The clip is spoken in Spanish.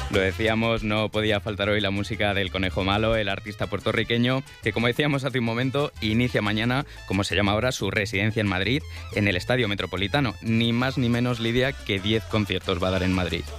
Lo decíamos, no podía faltar hoy la música del Conejo Malo, el artista puertorriqueño, que como decíamos hace un momento, inicia mañana, como se llama ahora, su residencia en Madrid, en el Estadio Metropolitano. Ni más ni menos, Lidia, que 10 conciertos va a dar en Madrid.